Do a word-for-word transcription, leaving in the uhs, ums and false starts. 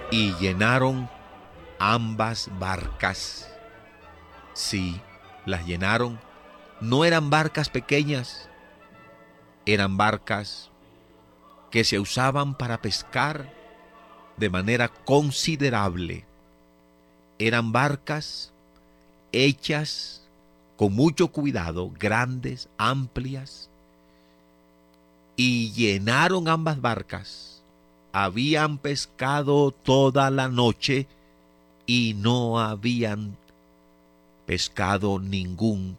y llenaron ambas barcas. Sí, las llenaron. No eran barcas pequeñas, eran barcas que se usaban para pescar de manera considerable. Eran barcas hechas con mucho cuidado, grandes, amplias, y llenaron ambas barcas. Habían pescado toda la noche y no habían pescado ningún